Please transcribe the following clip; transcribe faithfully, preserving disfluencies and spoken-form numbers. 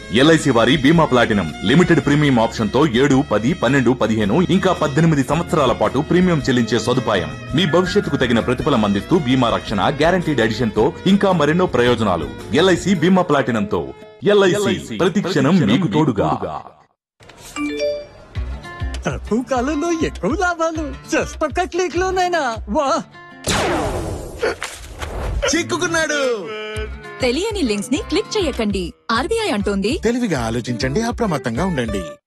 LIC వారి బీమా platinum limited premium option తో ఏడు పది పన్నెండు పదిహేను ఇంకా పద్దెనిమిది సంవత్సరాల పాటు ప్రీమియం చెల్లించే సదుపాయం. మీ భవిష్యత్తుకు తగిన ప్రతిఫలం అందిస్తూ బీమా రక్షణ, గ్యారంటీడ్ ఎడిషన్ తో ఇంకా మరెన్నో ప్రయోజనాలు. ఎల్ఐసి బీమా ప్లాటినంతో ఎల్ఐసి ప్రతి క్షణం మీకు తోడుగా. తక్కువ కాలంలో ఎక్కువ లాభాలు జస్ట్ ఒక్క క్లిక్ లోనైనా వా. చిక్కుకున్నాడు. తెలియని లింక్స్ ని క్లిక్ చేయకండి. ఆర్బీఐ అంటోంది తెలివిగా ఆలోచించండి, అప్రమత్తంగా ఉండండి.